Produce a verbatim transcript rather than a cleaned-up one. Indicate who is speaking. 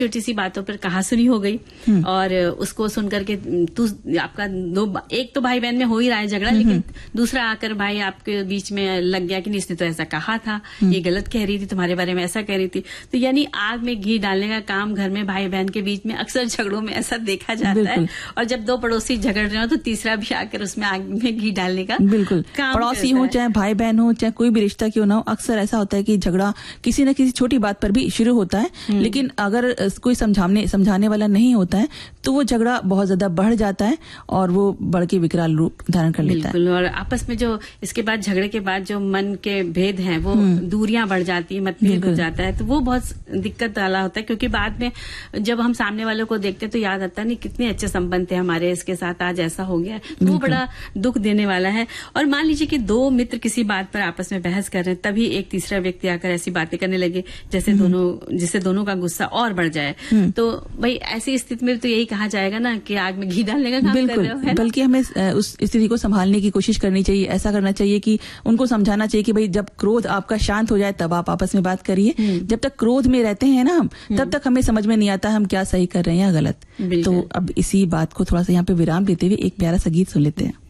Speaker 1: छोटी सी बातों पर कहा सुनी हो गई और उसको सुन करके तू आपका दो एक तो भाई बहन में हो ही रहा है झगड़ा, लेकिन दूसरा आकर भाई आपके बीच में लग गया कि नहीं इसने तो ऐसा कहा था, ये गलत कह रही थी, तुम्हारे बारे में ऐसा कह रही थी। तो यानी आग में घी डालने का काम घर में भाई बहन के बीच में अक्सर झगड़ों में ऐसा देखा जाता है। और जब दो पड़ोसी झगड़ रहे हो तो तीसरा भी आकर उसमें आग में घी डालने का
Speaker 2: बिल्कुल काम पड़ोसी हो चाहे भाई बहन हो चाहे कोई भी रिश्ता क्यों ना हो, अक्सर ऐसा होता है कि झगड़ा किसी न किसी छोटी बात पर भी शुरू होता है, लेकिन अगर कोई समझाने समझाने वाला नहीं होता है तो वो झगड़ा बहुत ज्यादा बढ़ जाता है और वो बढ़ के विकराल रूप धारण कर लेता है।
Speaker 1: और आपस में जो इसके बाद झगड़े के बाद जो मन के भेद हैं वो दूरियां बढ़ जाती है, मतभेद हो जाता है, तो वो बहुत दिक्कत वाला होता है। क्योंकि बाद में जब हम सामने वालों को देखते हैं तो याद आता नहीं कितने अच्छे संबंध थे हमारे, इसके साथ आज ऐसा हो गया, तो वो बड़ा दुख देने वाला है। और मान लीजिए कि दो मित्र किसी बात पर आपस में बहस कर रहे हैं, तभी एक तीसरा व्यक्ति आकर ऐसी बातें करने लगे जैसे दोनों जिससे दोनों का गुस्सा और बढ़ जाए, तो भाई ऐसी स्थिति में तो यही कहा जाएगा ना कि आग में घी डालने का काम कर रहे हो, है ना?
Speaker 2: बल्कि हमें उस स्थिति को संभालने की कोशिश करनी चाहिए। ऐसा करना चाहिए कि उनको समझाना चाहिए कि भाई जब क्रोध आपका शांत हो जाए तब आप आपस में बात करिए। जब तक क्रोध में रहते हैं ना हम, तब तक हमें समझ में नहीं आता हम क्या सही कर रहे हैं या गलत। तो अब इसी बात को थोड़ा सा यहाँ पे विराम देते हुए एक प्यारा सा गीत सुन लेते हैं।